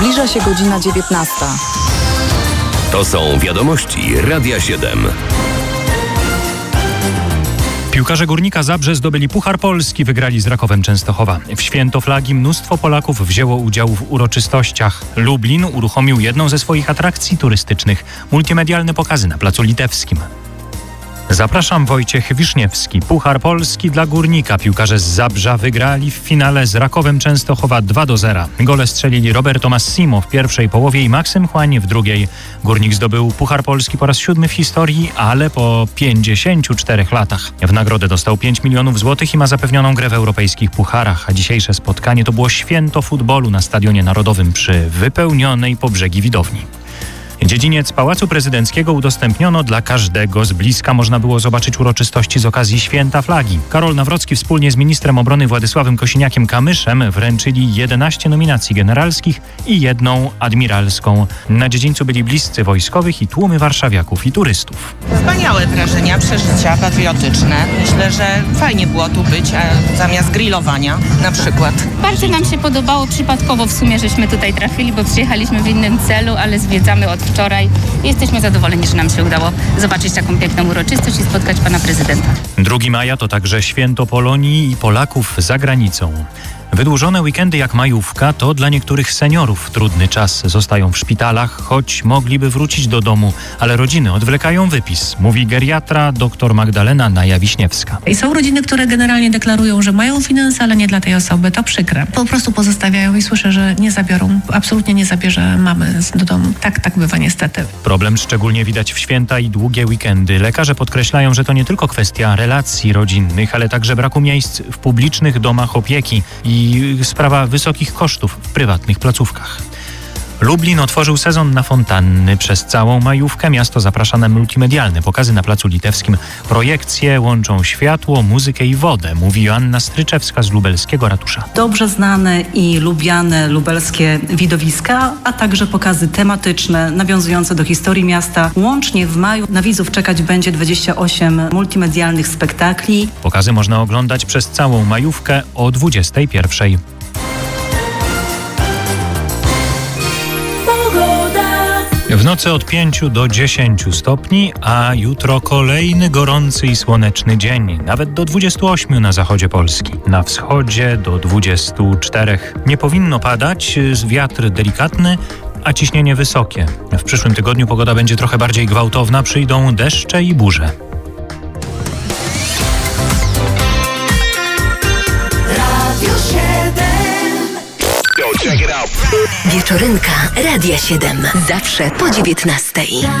Zbliża się godzina 19. To są wiadomości Radia 7. Piłkarze Górnika Zabrze zdobyli Puchar Polski, wygrali z Rakowem Częstochowa. W święto flagi mnóstwo Polaków wzięło udział w uroczystościach. Lublin uruchomił jedną ze swoich atrakcji turystycznych – multimedialne pokazy na Placu Litewskim. Zapraszam, Wojciech Wiszniewski. Puchar Polski dla Górnika. Piłkarze z Zabrza wygrali w finale z Rakowem Częstochowa 2-0. Gole strzelili Roberto Massimo w pierwszej połowie i Maksym Chłań w drugiej. Górnik zdobył Puchar Polski po raz 7 w historii, ale po 54 latach. W nagrodę dostał 5 milionów złotych i ma zapewnioną grę w europejskich pucharach. A dzisiejsze spotkanie to było święto futbolu na Stadionie Narodowym przy wypełnionej po brzegi widowni. Dziedziniec Pałacu Prezydenckiego udostępniono dla każdego. Z bliska można było zobaczyć uroczystości z okazji Święta Flagi. Karol Nawrocki wspólnie z ministrem obrony Władysławem Kosiniakiem-Kamyszem wręczyli 11 nominacji generalskich i 1 admiralską. Na dziedzińcu byli bliscy wojskowych i tłumy warszawiaków i turystów. Wspaniałe wrażenia, przeżycia patriotyczne. Myślę, że fajnie było tu być, zamiast grillowania na przykład. Bardzo nam się podobało, przypadkowo w sumie żeśmy tutaj trafili, bo przyjechaliśmy w innym celu, ale zwiedzamy od wczoraj. Jesteśmy zadowoleni, że nam się udało zobaczyć taką piękną uroczystość i spotkać pana prezydenta. 2 maja to także święto Polonii i Polaków za granicą. Wydłużone weekendy jak majówka to dla niektórych seniorów trudny czas. Zostają w szpitalach, choć mogliby wrócić do domu, ale rodziny odwlekają wypis, mówi geriatra dr Magdalena Naja-Wiśniewska. I są rodziny, które generalnie deklarują, że mają finanse, ale nie dla tej osoby. To przykre. Po prostu pozostawiają i słyszę, że nie zabiorą, absolutnie nie zabierze mamy do domu. Tak bywa niestety. Problem szczególnie widać w święta i długie weekendy. Lekarze podkreślają, że to nie tylko kwestia relacji rodzinnych, ale także braku miejsc w publicznych domach opieki i sprawa wysokich kosztów w prywatnych placówkach. Lublin otworzył sezon na fontanny. Przez całą majówkę miasto zaprasza na multimedialne pokazy na Placu Litewskim. Projekcje łączą światło, muzykę i wodę, mówi Joanna Stryczewska z lubelskiego ratusza. Dobrze znane i lubiane lubelskie widowiska, a także pokazy tematyczne nawiązujące do historii miasta. Łącznie w maju na widzów czekać będzie 28 multimedialnych spektakli. Pokazy można oglądać przez całą majówkę o 21:00. W nocy od 5 do 10 stopni, a jutro kolejny gorący i słoneczny dzień. Nawet do 28 na zachodzie Polski. Na wschodzie do 24. Nie powinno padać, wiatr delikatny, a ciśnienie wysokie. W przyszłym tygodniu pogoda będzie trochę bardziej gwałtowna, przyjdą deszcze i burze. Wieczorynka Radia 7. Zawsze po 19:00.